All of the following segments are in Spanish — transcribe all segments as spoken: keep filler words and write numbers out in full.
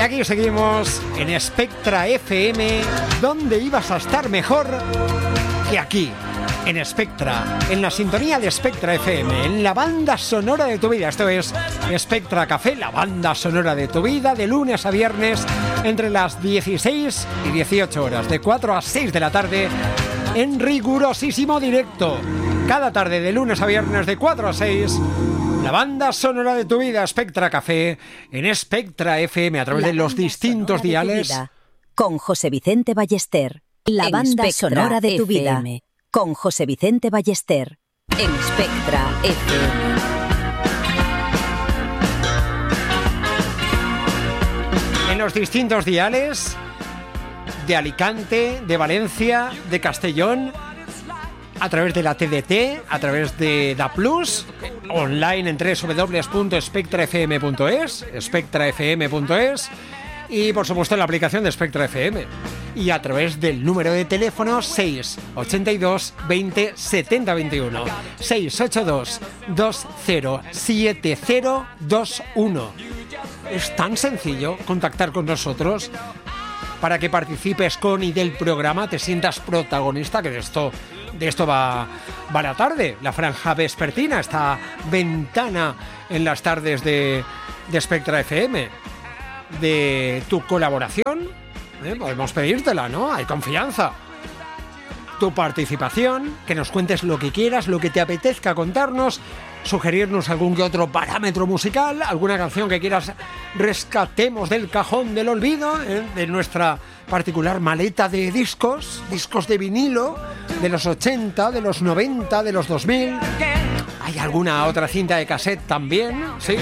aquí seguimos en Spectra F M. ¿Dónde ibas a estar mejor que aquí? En Spectra, en la sintonía de Spectra F M, en la banda sonora de tu vida. Esto es Spectra Café, la banda sonora de tu vida, de lunes a viernes, entre las dieciséis y dieciocho horas, de cuatro a seis de la tarde, en rigurosísimo directo. Cada tarde, de lunes a viernes, de cuatro a seis, la banda sonora de tu vida, Spectra Café, en Spectra F M, a través la de los distintos de diales. Vida, con José Vicente Ballester. La en banda Spectra sonora de tu F vida, M. con José Vicente Ballester. En Spectra F M. En los distintos diales de Alicante, de Valencia, de Castellón, a través de la T D T, a través de Da Plus, online en doble u doble u doble u punto spectra f m punto es, spectra f m punto es, y por supuesto en la aplicación de Spectra F M, y a través del número de teléfono seis ochenta y dos veinte setenta veintiuno, seis ochenta y dos veinte setenta veintiuno. Es tan sencillo contactar con nosotros para que participes con y del programa, te sientas protagonista, que de esto, de esto va, va la tarde, la franja vespertina, esta ventana en las tardes de, de Spectra F M, de tu colaboración, ¿eh? Podemos pedírtela, ¿no? Hay confianza. Tu participación, que nos cuentes lo que quieras, lo que te apetezca contarnos, sugerirnos algún que otro parámetro musical, alguna canción que quieras rescatemos del cajón del olvido, ¿eh? De nuestra particular maleta de discos, discos de vinilo, de los ochenta, de los noventa, de los dos mil. Hay alguna otra cinta de cassette también, ¿sí?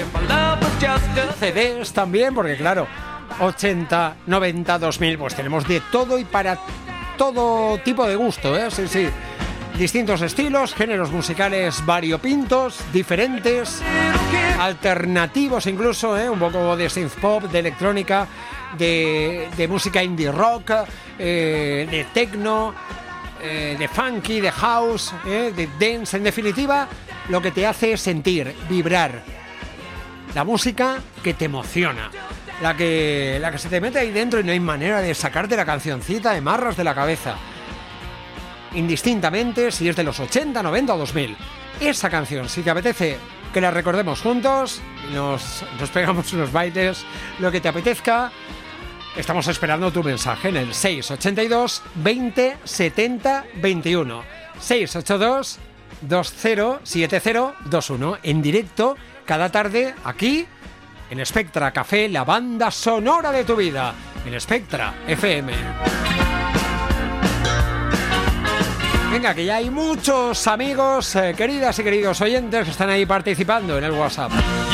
C Ds también, porque claro, ochenta, noventa, dos mil, pues tenemos de todo y para todo tipo de gusto, ¿eh? Sí, sí. Distintos estilos, géneros musicales variopintos, diferentes, alternativos incluso, ¿eh? Un poco de synth pop, de electrónica, de, de música indie rock, eh, de techno, eh, de funky, de house, eh, de dance, en definitiva, lo que te hace sentir, vibrar. La música que te emociona, la que, la que se te mete ahí dentro y no hay manera de sacarte la cancioncita de marras de la cabeza. Indistintamente si es de los ochenta, noventa o dos mil. Esa canción, si te apetece que la recordemos juntos, nos, nos pegamos unos bailes, lo que te apetezca, estamos esperando tu mensaje en el seis ochenta y dos veinte setenta veintiuno. seis ochenta y dos veinte setenta veintiuno. En directo, cada tarde, aquí, en Spectra Café, la banda sonora de tu vida, en Spectra F M. Venga, que ya hay muchos amigos, eh, queridas y queridos oyentes que están ahí participando en el WhatsApp.